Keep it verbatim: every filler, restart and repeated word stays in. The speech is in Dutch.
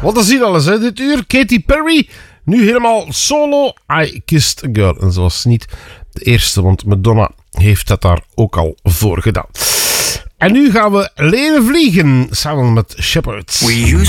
Wat is hier alles, hè? Dit uur Katy Perry. Nu helemaal solo. I Kissed a Girl. En ze was niet de eerste, want Madonna heeft dat daar ook al voor gedaan. En nu gaan we leren vliegen samen met Shepherds.